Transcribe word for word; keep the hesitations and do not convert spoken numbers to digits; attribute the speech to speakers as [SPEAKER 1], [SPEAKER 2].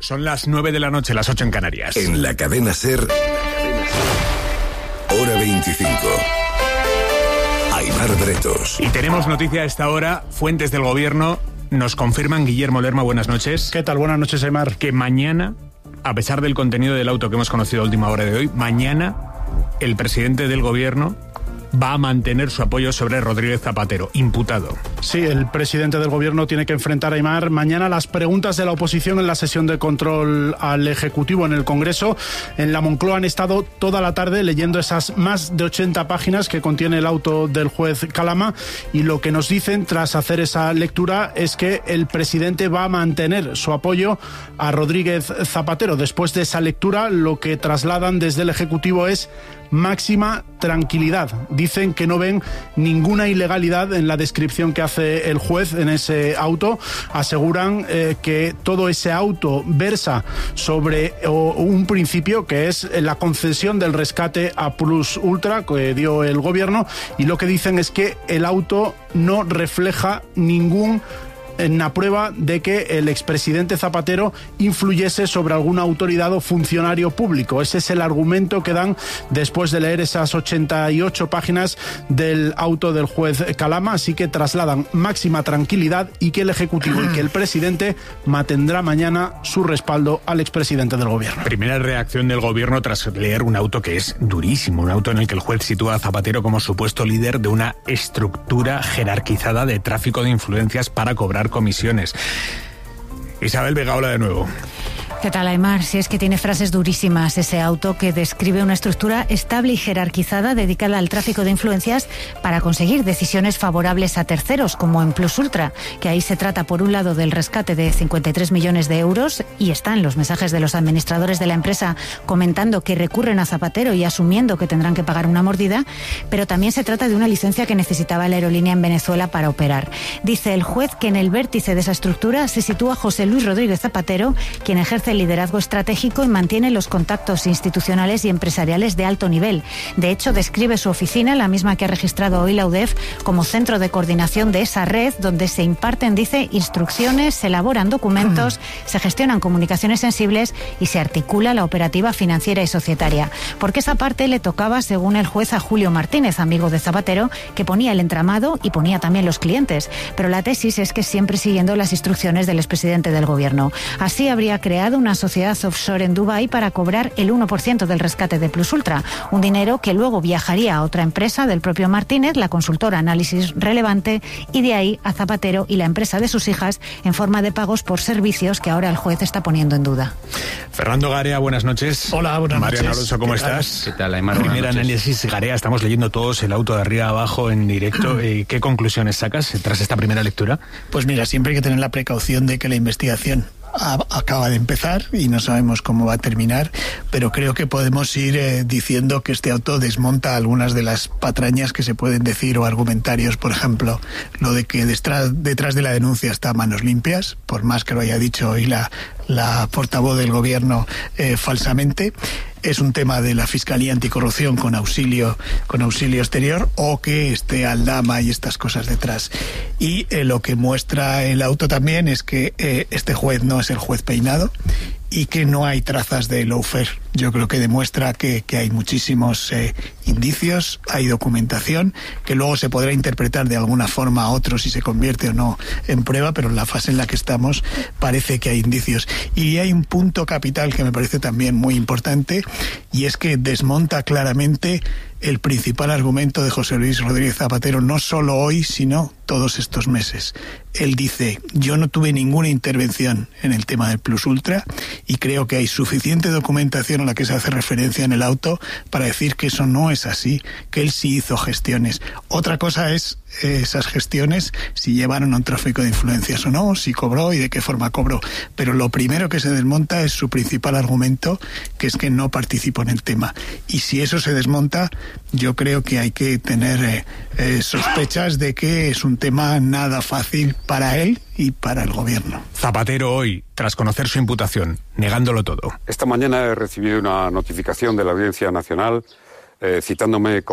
[SPEAKER 1] Son las nueve de la noche, las ocho en Canarias.
[SPEAKER 2] En la cadena SER, hora veinticinco. Aimar Bretos.
[SPEAKER 1] Y tenemos noticia a esta hora. Fuentes del gobierno nos confirman, Guillermo Lerma, buenas noches.
[SPEAKER 3] ¿Qué tal? Buenas noches, Aimar.
[SPEAKER 1] Que mañana, a pesar del contenido del auto que hemos conocido a última hora de hoy, mañana el presidente del gobierno va a mantener su apoyo sobre Rodríguez Zapatero, imputado.
[SPEAKER 3] Sí, el presidente del gobierno tiene que enfrentar, a Aimar, mañana las preguntas de la oposición en la sesión de control al Ejecutivo en el Congreso. En la Moncloa han estado toda la tarde leyendo esas más de ochenta páginas que contiene el auto del juez Calama, y lo que nos dicen tras hacer esa lectura es que el presidente va a mantener su apoyo a Rodríguez Zapatero. Después de esa lectura, lo que trasladan desde el Ejecutivo es máxima tranquilidad. Dicen que no ven ninguna ilegalidad en la descripción que hace el juez en ese auto. Aseguran eh, que todo ese auto versa sobre o, un principio que es la concesión del rescate a Plus Ultra que dio el gobierno, y lo que dicen es que el auto no refleja ningún en la prueba de que el expresidente Zapatero influyese sobre alguna autoridad o funcionario público. Ese es el argumento que dan después de leer esas ochenta y ocho páginas del auto del juez Calama, así que trasladan máxima tranquilidad y que el Ejecutivo y que el presidente mantendrá mañana su respaldo al expresidente del gobierno.
[SPEAKER 1] Primera reacción del gobierno tras leer un auto que es durísimo, un auto en el que el juez sitúa a Zapatero como supuesto líder de una estructura jerarquizada de tráfico de influencias para cobrar comisiones. Isabel Vega, hola de nuevo.
[SPEAKER 4] ¿Qué tal, Aimar? Si es que tiene frases durísimas ese auto que describe una estructura estable y jerarquizada dedicada al tráfico de influencias para conseguir decisiones favorables a terceros, como en Plus Ultra, que ahí se trata por un lado del rescate de cincuenta y tres millones de euros, y están los mensajes de los administradores de la empresa comentando que recurren a Zapatero y asumiendo que tendrán que pagar una mordida, pero también se trata de una licencia que necesitaba la aerolínea en Venezuela para operar. Dice el juez que en el vértice de esa estructura se sitúa José Luis Rodríguez Zapatero, quien ejerce el liderazgo estratégico y mantiene los contactos institucionales y empresariales de alto nivel. De hecho, describe su oficina, la misma que ha registrado hoy la U D E F, como centro de coordinación de esa red donde se imparten, dice, instrucciones, se elaboran documentos, se gestionan comunicaciones sensibles y se articula la operativa financiera y societaria. Porque esa parte le tocaba, según el juez, a Julio Martínez, amigo de Zapatero, que ponía el entramado y ponía también los clientes. Pero la tesis es que siempre siguiendo las instrucciones del expresidente del gobierno. Así habría creado una sociedad offshore en Dubái para cobrar el uno por ciento del rescate de Plus Ultra, un dinero que luego viajaría a otra empresa del propio Martínez, la consultora Análisis Relevante, y de ahí a Zapatero y la empresa de sus hijas en forma de pagos por servicios que ahora el juez está poniendo en duda.
[SPEAKER 1] Fernando Garea, buenas noches.
[SPEAKER 3] Hola, buenas noches.
[SPEAKER 1] Mariano Alonso, ¿cómo
[SPEAKER 3] ¿Qué
[SPEAKER 1] estás?
[SPEAKER 5] ¿Qué tal, Aimar?
[SPEAKER 1] Primer análisis, Garea, estamos leyendo todos el auto de arriba a abajo en directo. ¿Qué conclusiones sacas tras esta primera lectura?
[SPEAKER 6] Pues mira, siempre hay que tener la precaución de que la investigación acaba de empezar y no sabemos cómo va a terminar, pero creo que podemos ir eh, diciendo que este auto desmonta algunas de las patrañas que se pueden decir o argumentarios. Por ejemplo, lo de que detrás, detrás de la denuncia está Manos Limpias, por más que lo haya dicho hoy la, la portavoz del gobierno eh, falsamente. Es un tema de la Fiscalía Anticorrupción con auxilio con auxilio exterior, o que esté Aldama y estas cosas detrás. Y eh, lo que muestra el auto también es que eh, este juez no es el juez peinado y que no hay trazas de lawfare. Yo creo que demuestra que, que hay muchísimos eh, indicios, hay documentación, que luego se podrá interpretar de alguna forma a otros si se convierte o no en prueba, pero en la fase en la que estamos parece que hay indicios. Y hay un punto capital que me parece también muy importante, y es que desmonta claramente el principal argumento de José Luis Rodríguez Zapatero, no solo hoy, sino todos estos meses. Él dice: yo no tuve ninguna intervención en el tema del Plus Ultra, y creo que hay suficiente documentación a la que se hace referencia en el auto para decir que eso no es así, que él sí hizo gestiones. Otra cosa es eh, esas gestiones, si llevaron a un tráfico de influencias o no, si cobró y de qué forma cobró. Pero lo primero que se desmonta es su principal argumento, que es que no participó en el tema. Y si eso se desmonta, yo creo que hay que tener eh, eh, sospechas de que es un tema nada fácil para él y para el gobierno.
[SPEAKER 1] Zapatero hoy, tras conocer su imputación, negándolo todo.
[SPEAKER 7] Esta mañana he recibido una notificación de la Audiencia Nacional eh, citándome como